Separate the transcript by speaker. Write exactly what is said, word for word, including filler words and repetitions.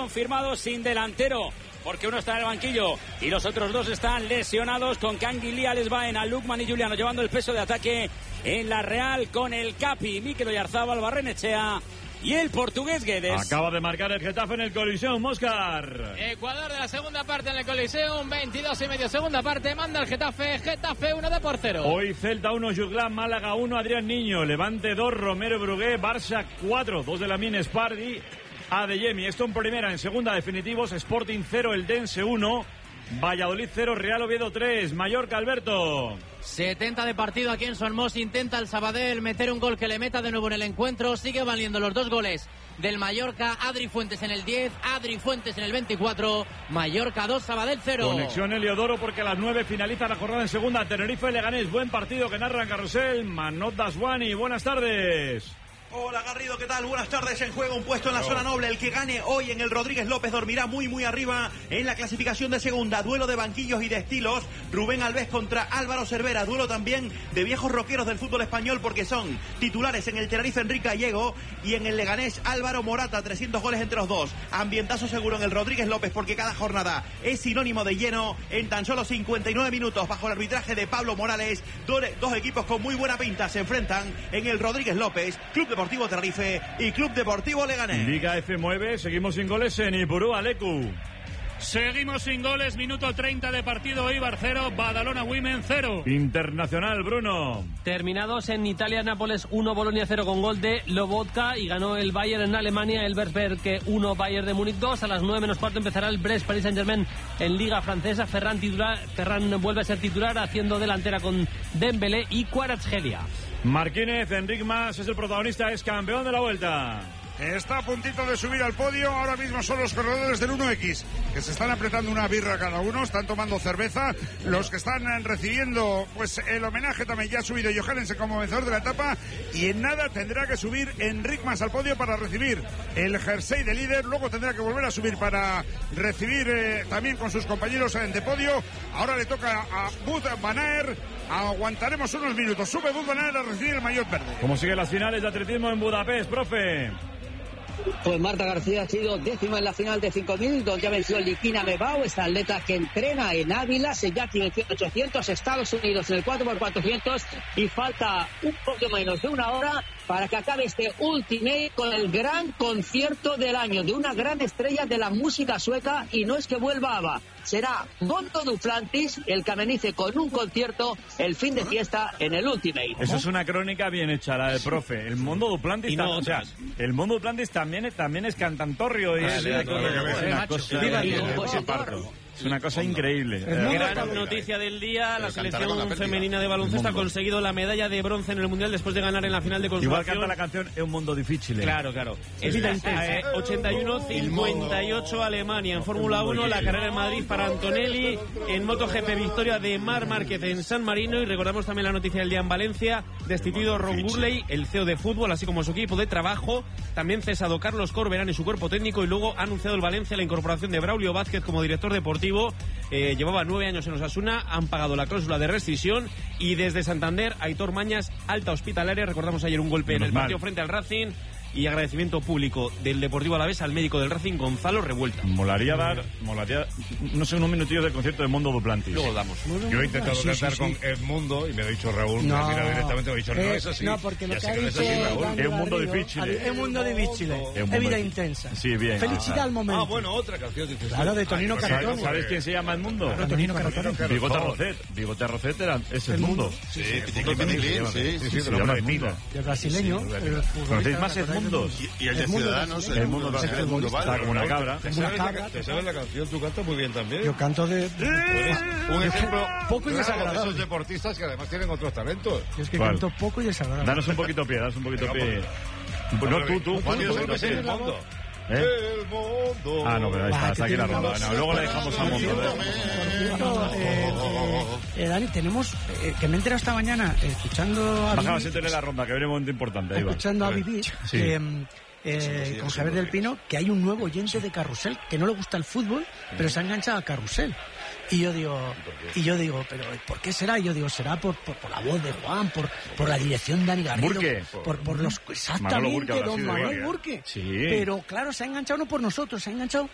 Speaker 1: confirmado sin delantero, porque uno está en el banquillo y los otros dos están lesionados, con Canguilí, Alex Baena, Lukman y Juliano llevando el peso de ataque en la Real, con el Capi, Mikel Oyarzábal, Barrenechea y el portugués Guedes.
Speaker 2: Acaba de marcar el Getafe en el Coliseum, Moscar.
Speaker 3: Ecuador de la segunda parte en el Coliseum, veintidós y medio segunda parte, manda el Getafe, Getafe uno de por cero.
Speaker 2: Hoy Celta uno, Juglan, Málaga uno, Adrián Niño, Levante dos, Romero Brugué, Barça cuatro, dos de la Min Spardi, Adeyemi. Esto en primera, en segunda definitivos, Sporting cero, Eldense uno, Valladolid cero, Real Oviedo tres, Mallorca, Alberto.
Speaker 3: setenta de partido aquí en Son Mos, intenta el Sabadell meter un gol que le meta de nuevo en el encuentro, sigue valiendo los dos goles del Mallorca, Adri Fuentes en el diez, Adri Fuentes en el veinticuatro, Mallorca dos, Sabadell cero.
Speaker 2: Conexión Heliodoro, porque a las nueve finaliza la jornada en segunda, Tenerife Leganés, buen partido que narra en Carrusel, Manot Daswani, buenas tardes.
Speaker 4: Hola Garrido, ¿qué tal? Buenas tardes. En juego un puesto en la oh. zona noble. El que gane hoy en el Rodríguez López dormirá muy muy arriba en la clasificación de segunda. Duelo de banquillos y de estilos. Rubén Alves contra Álvaro Cervera. Duelo también de viejos roqueros del fútbol español, porque son titulares en el Tenerife Enrique Gallego y en el Leganés Álvaro Morata. trescientos goles entre los dos. Ambientazo seguro en el Rodríguez López, porque cada jornada es sinónimo de lleno. En tan solo cincuenta y nueve minutos, bajo el arbitraje de Pablo Morales, dos equipos con muy buena pinta se enfrentan en el Rodríguez López. Club de Deportivo Tenerife y Club Deportivo Leganés.
Speaker 2: Liga F nueve, seguimos sin goles en Ipurú, Alecu.
Speaker 5: Seguimos sin goles, minuto treinta de partido, Eibar cero, Badalona Women cero.
Speaker 2: Internacional, Bruno.
Speaker 6: Terminados en Italia, Nápoles uno, Bolonia cero con gol de Lobotka, y ganó el Bayern en Alemania, el Bergberg uno, Bayern de Múnich dos. A las nueve menos cuarto empezará el Brest Paris Saint-Germain en Liga Francesa. Ferran, titular, Ferran vuelve a ser titular, haciendo delantera con Dembélé y Kvaratskhelia.
Speaker 2: Marquínez, Enric Mas es el protagonista, es campeón de la Vuelta.
Speaker 7: Está a puntito de subir al podio. Ahora mismo son los corredores del uno equis que se están apretando una birra cada uno, están tomando cerveza. Los que están recibiendo pues el homenaje también, ya ha subido Johansen como vencedor de la etapa, y en nada tendrá que subir Enric Mas al podio para recibir el jersey de líder. Luego tendrá que volver a subir para recibir eh, también con sus compañeros de podio. Ahora le toca a Wout van Aert. Aguantaremos unos minutos. Sube Wout van Aert a recibir el maillot verde.
Speaker 2: ¿Cómo siguen las finales de atletismo en Budapest, profe?
Speaker 8: Pues Marta García ha sido décima en la final de cinco mil, donde ha vencido Likina Mebao, esta atleta que entrena en Ávila. Seyati venció en ochocientos, Estados Unidos en el cuatro por cuatrocientos, y falta un poco menos de una hora para que acabe este Ultimate con el gran concierto del año de una gran estrella de la música sueca, y no es que vuelva ABBA, será Mondo Duplantis el que amenice con un concierto el fin de fiesta en el Ultimate.
Speaker 2: Eso es una crónica bien hecha, la del profe. El Mondo Duplantis,
Speaker 6: y no
Speaker 2: o sea, el Mondo Duplantis también, también es cantantorrio y es una cosa. Es una cosa increíble.
Speaker 6: Gran noticia del día, la selección femenina de baloncesto ha conseguido la medalla de bronce en el Mundial después de ganar en la final de consolación.
Speaker 2: Igual canta la canción Es un mundo difícil.
Speaker 6: Claro, claro. Es eh, ochenta y uno cincuenta y ocho Alemania. En Fórmula uno, la carrera en Madrid para Antonelli. En MotoGP, victoria de Marc Márquez en San Marino. Y recordamos también la noticia del día en Valencia, destituido Ron Gurley, el C E O de fútbol, así como su equipo de trabajo. También cesado Carlos Corberán y su cuerpo técnico. Y luego ha anunciado el Valencia la incorporación de Braulio Vázquez como director deportivo. Eh, llevaba nueve años en Osasuna, han pagado la cláusula de rescisión. Y desde Santander, Aitor Mañas, alta hospitalaria. Recordamos ayer un golpe en el partido frente al Racing. Y agradecimiento público del Deportivo Alavés al médico del Racing, Gonzalo Revuelta.
Speaker 2: Molaría dar, molaría, no sé, unos minutillos del concierto de Mondo Duplantis.
Speaker 6: Luego damos.
Speaker 7: Yo he intentado
Speaker 9: sí,
Speaker 7: cantar
Speaker 9: sí,
Speaker 7: con
Speaker 9: sí.
Speaker 7: Edmundo y me ha dicho Raúl,
Speaker 9: no.
Speaker 7: me ha mirado directamente, me ha dicho,
Speaker 9: eh,
Speaker 7: no es así.
Speaker 9: No, porque lo
Speaker 7: ya
Speaker 9: que ha
Speaker 7: que no
Speaker 9: dicho
Speaker 7: es así, Raúl.
Speaker 2: Es un mundo difícil.
Speaker 9: Es un mundo difícil. Es vida intensa.
Speaker 2: Sí, bien.
Speaker 9: Felicidad
Speaker 2: ah,
Speaker 9: al momento.
Speaker 7: Ah, bueno, otra canción. Dices,
Speaker 9: claro, de Tonino Cartone.
Speaker 2: ¿Sabes quién se llama Edmundo?
Speaker 9: Claro, Tonino Cartone.
Speaker 2: Bigote Arrocet. Bigote Arrocet era, es Edmundo.
Speaker 7: Sí, sí, sí,
Speaker 2: se llama Edmundo.
Speaker 9: De brasileño.
Speaker 2: ¿Conocéis más Edmundos?
Speaker 7: Y el de Ciudadanos.
Speaker 2: El mundo va el mundo va está como una cabra.
Speaker 7: ¿Te sabes, la, ¿Te sabes la canción? Tú cantas muy bien también.
Speaker 9: Yo canto de...
Speaker 7: Un ejemplo
Speaker 9: poco y
Speaker 7: claro,
Speaker 9: desagradable.
Speaker 7: de esos deportistas que además tienen otros talentos.
Speaker 9: Yo es que
Speaker 2: ¿Cuál?
Speaker 9: canto poco y desagradable.
Speaker 2: Danos un poquito pie, danos un poquito pie. No, tú, tú, Juan, tú, no sé.
Speaker 7: El mundo.
Speaker 2: ¿Eh?
Speaker 7: El mundo.
Speaker 2: Ah, no, pero ahí está, hasta aquí la ronda. No, luego le dejamos a Mundo.
Speaker 9: Eh, eh, Dani, tenemos, eh, que me he enterado esta mañana, eh, escuchando a...
Speaker 2: Bajaba, siéntele la ronda, que viene un momento importante. Ahí va.
Speaker 9: Escuchando a Vivir,
Speaker 2: sí.
Speaker 9: que... Eh, con Javier del Pino, que hay un nuevo oyente de Carrusel que no le gusta el fútbol, pero se ha enganchado a Carrusel. Y yo digo, y yo digo, pero ¿por qué será? Y yo digo, será por, por, por la voz de Juan, por, por la dirección de Dani Garrido.
Speaker 2: Burke.
Speaker 9: Por, por los, exactamente,
Speaker 2: Burke,
Speaker 9: don Manuel Burke.
Speaker 2: Sí.
Speaker 9: Pero claro, se ha enganchado no por nosotros, se ha enganchado